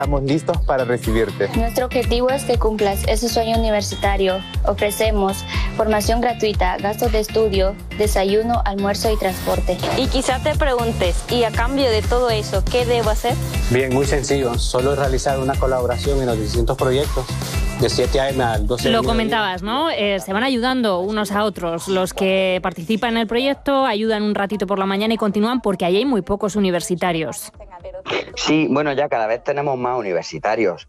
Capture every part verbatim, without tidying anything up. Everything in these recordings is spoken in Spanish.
Estamos listos para recibirte. Nuestro objetivo es que cumplas ese sueño universitario. Ofrecemos formación gratuita, gastos de estudio, desayuno, almuerzo y transporte. Y quizás te preguntes, ¿y a cambio de todo eso, qué debo hacer? Bien, muy sencillo. Solo es realizar una colaboración en los distintos proyectos de siete a eme al doce de Lo comentabas, ¿no? Eh, se van ayudando unos a otros. Los que participan en el proyecto ayudan un ratito por la mañana y continúan porque ahí hay muy pocos universitarios. Sí, bueno, ya cada vez tenemos más universitarios.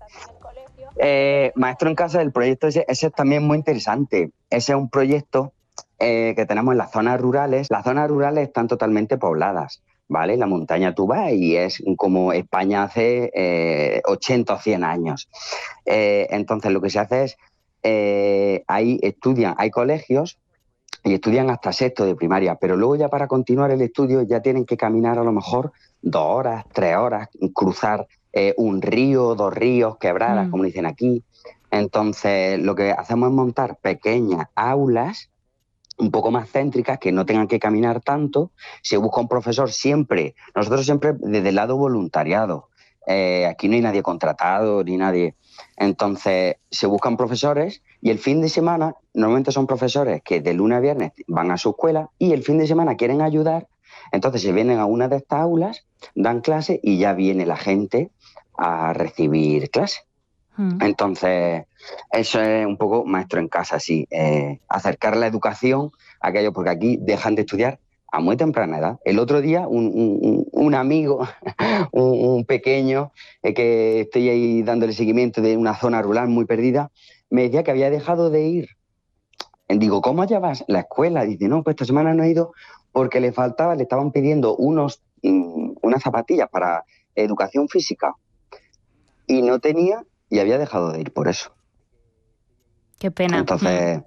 Eh, Maestro en Casa, el proyecto ese, ese es también muy interesante. Ese es un proyecto eh, que tenemos en las zonas rurales. Las zonas rurales están totalmente pobladas, ¿vale? La montaña tú vas y es como España hace eh, ochenta o cien años. Eh, entonces lo que se hace es, eh, ahí estudian, hay colegios y estudian hasta sexto de primaria, pero luego ya para continuar el estudio ya tienen que caminar a lo mejor dos horas, tres horas, cruzar eh, un río, dos ríos, quebradas, mm. como dicen aquí. Entonces lo que hacemos es montar pequeñas aulas un poco más céntricas, que no tengan que caminar tanto. Se busca un profesor siempre, nosotros siempre desde el lado voluntariado. Eh, aquí no hay nadie contratado ni nadie. Entonces se buscan profesores y el fin de semana, normalmente son profesores que de lunes a viernes van a su escuela y el fin de semana quieren ayudar, entonces se vienen a una de estas aulas, dan clase y ya viene la gente a recibir clase. Mm. Entonces eso es un poco Maestro en Casa, sí, eh, acercar la educación a aquellos, porque aquí dejan de estudiar a muy temprana edad. El otro día un, un, un amigo, un, un pequeño, eh, que estoy ahí dándole seguimiento de una zona rural muy perdida, me decía que había dejado de ir. Digo, ¿cómo llevas la escuela? Dice, no, pues esta semana no he ido porque le faltaba, le estaban pidiendo unos, um, unas zapatillas para educación física y no tenía y había dejado de ir por eso. Qué pena. Entonces,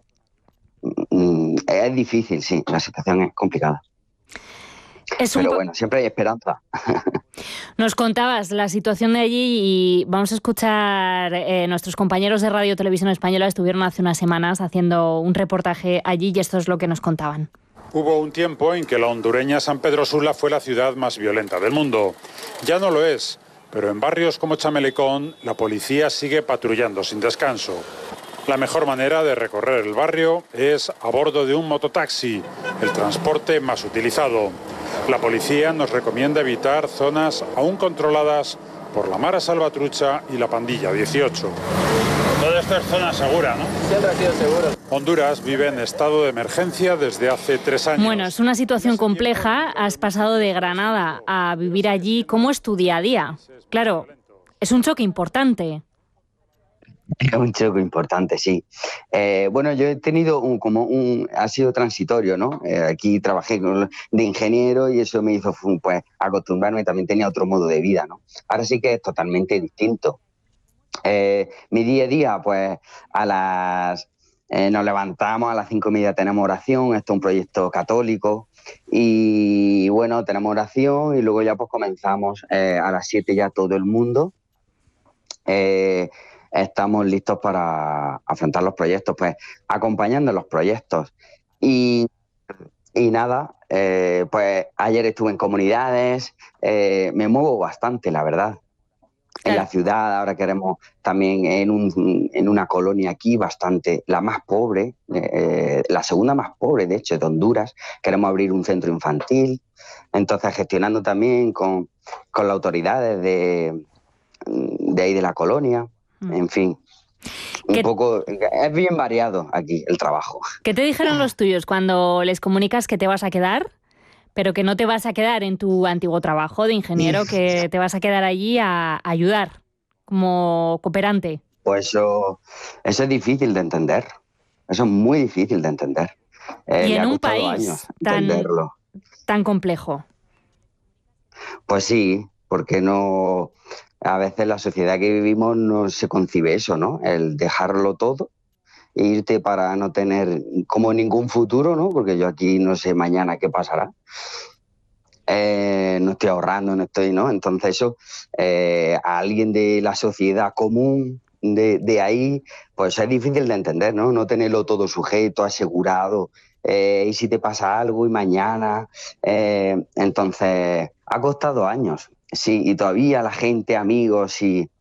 mm. es difícil, sí, la situación es complicada. Es Pero po- bueno, siempre hay esperanza. Nos contabas la situación de allí y vamos a escuchar, eh, nuestros compañeros de Radio Televisión Española estuvieron hace unas semanas haciendo un reportaje allí y esto es lo que nos contaban. Hubo un tiempo en que la hondureña San Pedro Sula fue la ciudad más violenta del mundo. Ya no lo es, pero en barrios como Chamelecón la policía sigue patrullando sin descanso. La mejor manera de recorrer el barrio es a bordo de un mototaxi, el transporte más utilizado. La policía nos recomienda evitar zonas aún controladas por la Mara Salvatrucha y la Pandilla dieciocho. Todo esto es zona segura, ¿no? Siempre ha sido seguro. Honduras vive en estado de emergencia desde hace tres años. Bueno, es una situación compleja. Has pasado de Granada a vivir allí. ¿Cómo es tu día a día? Claro, es un choque importante. Es un choque importante, sí. Eh, bueno, yo he tenido un, como un, ha sido transitorio, ¿no? Eh, aquí trabajé con, de ingeniero y eso me hizo, pues, acostumbrarme, también tenía otro modo de vida, ¿no? Ahora sí que es totalmente distinto. Eh, mi día a día, pues, a las, eh, nos levantamos, a las cinco y media tenemos oración, esto es un proyecto católico y, bueno, tenemos oración y luego ya, pues, comenzamos eh, a las siete ya todo el mundo. Eh, Estamos listos para afrontar los proyectos, pues acompañando los proyectos. Y, y nada, eh, pues ayer estuve en comunidades, eh, me muevo bastante, la verdad. En la ciudad, ahora queremos también en, un, en una colonia aquí bastante, la más pobre, eh, la segunda más pobre, de hecho, de Honduras. Queremos abrir un centro infantil, entonces gestionando también con, con las autoridades de, de ahí de la colonia. En fin, un poco, es bien variado aquí el trabajo. ¿Qué te dijeron los tuyos cuando les comunicas que te vas a quedar, pero que no te vas a quedar en tu antiguo trabajo de ingeniero, que te vas a quedar allí a ayudar como cooperante? Pues eso, eso es difícil de entender, eso es muy difícil de entender. Eh, y en un país tan, tan complejo. Pues sí, porque no... A veces la sociedad que vivimos no se concibe eso, ¿no? El dejarlo todo e irte para no tener como ningún futuro, ¿no? Porque yo aquí no sé mañana qué pasará. Eh, no estoy ahorrando, no estoy, ¿no? Entonces eso, eh, a alguien de la sociedad común de, de ahí, pues es difícil de entender, ¿no? No tenerlo todo sujeto, asegurado, eh, y si te pasa algo y mañana. Eh, entonces, ha costado años. Sí, y todavía la gente, amigos y,